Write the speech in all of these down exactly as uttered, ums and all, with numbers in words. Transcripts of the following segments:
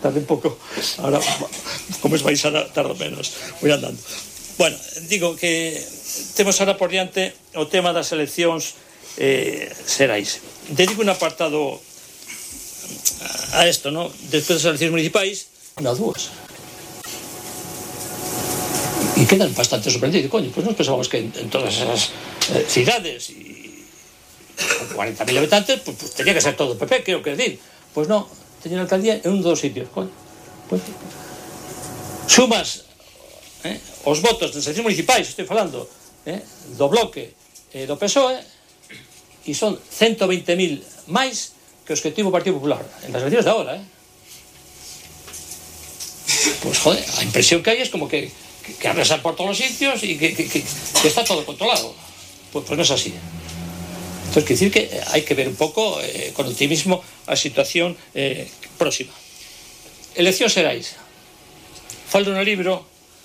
tarde un pouco, ahora, como es vais a tardo menos, voy andando. Bueno, digo que temos ahora por diante o tema das eleccións eh, xerais. Dedico un apartado a esto, ¿no? Despois das eleccións municipais, unha dúas. E quedan bastante sorprendidos, coño, pois pues nos pensábamos que en, en todas esas eh, cidades e con cuarenta mil habitantes, pues, pues tenía que ser todo P P, creo que decir. Pois pues non, teñen alcaldía en un dos sitios, coño. Pues, sumas eh, os votos das eleccións municipais, estou falando, eh, do Bloque e eh, do P S O E, e son ciento veinte mil máis que os que tivo o Partido Popular en las eleccións de agora, eh? Pues, joder, a impresión que hai es como que que, que arrasan por todos os sitios e que, que, que, que está todo controlado. Pues, pues non é así. Entonces, que decir que hai que ver un pouco eh, con optimismo a situación eh, próxima. Eleccións xerais. Falo no libro,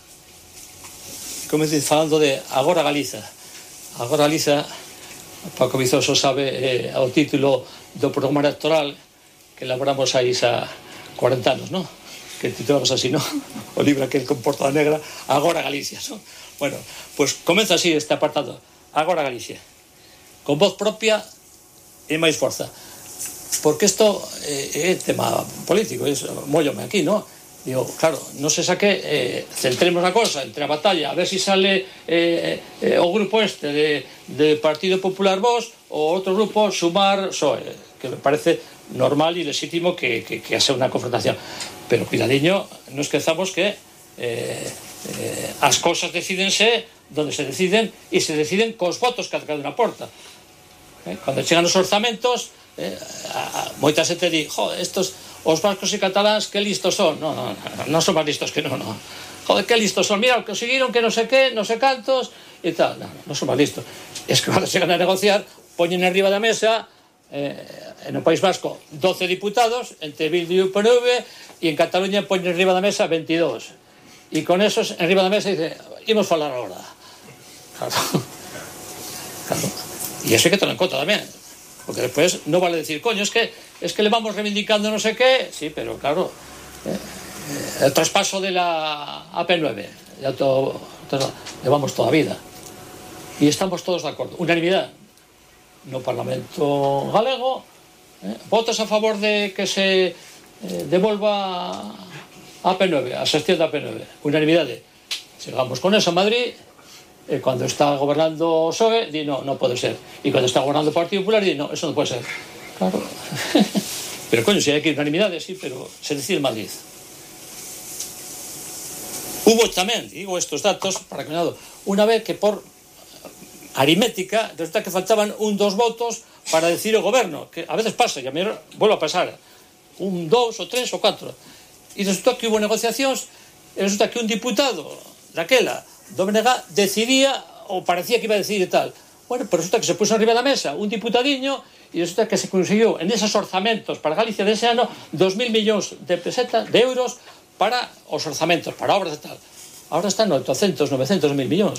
como dice, falando de Agora Galiza. Agora Galiza, Paco Vizoso sabe eh, ao título do programa electoral que elaboramos aí xa cuarenta anos, non? Que titulamos así, non? O libro aquel con portada negra, Agora Galicia, non? Bueno, pois pues comeza así este apartado, Agora Galicia, con voz propia e máis forza, porque isto é, é tema político, é mollome aquí, non? Digo, claro, non se saque, eh, centremos a cosa entre a batalla, a ver si sale eh, eh, o grupo este de, de Partido Popular Vos ou outro grupo Sumar P S O E, que me parece normal e legítimo que, que, que hace unha confrontación. Pero cuidadiño, non esquezamos que eh, eh, as cosas decídense donde se deciden e se deciden cos votos que cada unha porta. Eh, cando chegan os orzamentos, eh, a, a, moita xente di, jo, estos, os vascos e cataláns que listos son. Non, non, non son máis listos que non, non. Joder, que listos son, mira, que conseguiron que non sei que, non sei cantos e tal. Non, non son máis listos. Es que cando chegan a negociar, poñen arriba da mesa eh, en o País Vasco doce diputados entre Bildu e U P N V e en Cataluña poñen arriba da mesa veintidós e con esos arriba da mesa dice, imos falar agora. Claro, claro. E iso hai que tener en conta tamén, porque despois non vale decir, coño, es que es que le vamos reivindicando non sei que, sí, pero claro, eh, eh, el traspaso de la A P nueve ya todo, todo, llevamos toda a vida e estamos todos de acordo, unanimidade no Parlamento galego, eh, votos a favor de que se eh, devolva a P nueve, a xestión da P nueve, unanimidade. Chegamos con eso a Madrid, e cando está gobernando o P S O E, di, no, non pode ser. E cando está gobernando o Partido Popular, di, no, eso non pode ser. Claro. Pero, coño, si hai que unanimidade, sí, pero se decide en Madrid. Hubo tamén, digo estos datos, para que nada, unha vez que por aritmética, resulta que faltaban un dos votos para decir o goberno, que a veces pasa, e a mí vuelvo a pasar, un dos, o tres, o cuatro. E resulta que hubo negociacións, e resulta que un diputado daquela, do B N G, decidía, ou parecía que iba a decidir tal. Bueno, pero resulta que se puso arriba da mesa un diputadiño, e resulta que se consiguió en esos orzamentos para Galicia dese ano dos mil millóns de pesetas, de euros, para os orzamentos, para obras e tal. Ahora están oitocentos, novecentos mil millóns.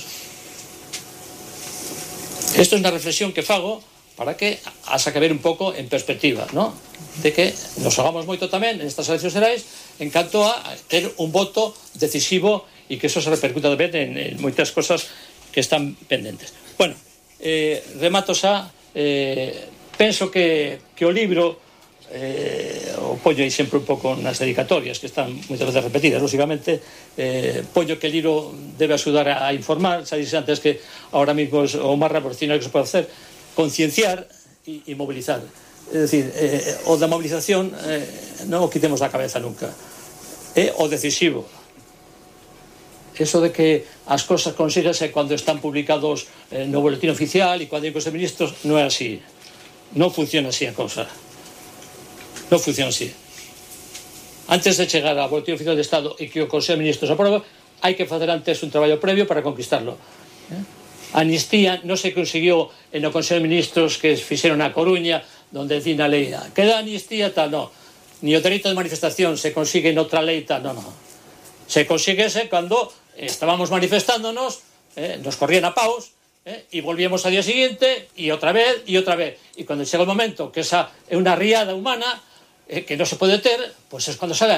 Isto é unha reflexión que fago para que haxa que ver un pouco en perspectiva, ¿no? De que nos hagamos moito tamén en estas eleccións xerais en canto a ter un voto decisivo e que eso se repercuta tamén en, en moitas cosas que están pendentes. Bueno, eh, remato xa, eh, penso que, que o libro eh, o poño aí sempre un pouco nas dedicatorias que están moitas veces repetidas, lógicamente eh, poño que el libro debe axudar a, a informar, xa dixen antes que ahora mismo es o máis revolucionario que se pode hacer, concienciar e, e mobilizar. É dicir, eh, o da movilización eh, non o quitemos da cabeza nunca, é o decisivo. Eso de que as cosas consíguese cando están publicados eh, no boletín oficial e cando hai cos ministros, non é así, non funciona así a cousa. Non funciona así. Antes de chegar ao boletín oficial de Estado e que o Consello de Ministros aproba, hai que facer antes un traballo previo para conquistarlo. Eh? Amnistía non se conseguiu en o Consello de Ministros que fixeron na Coruña, donde decín a lei, que da amnistía, tal, non. Ni o dereito de manifestación se consigue en outra lei, tal, non, non. Se consíguese cando estábamos manifestándonos, eh, nos corrían a paus, eh, e volvíamos ao día siguiente, e outra vez, e outra vez. E cando chega o momento que esa é unha riada humana, eh, que non se pode ter, pois pues es cando sale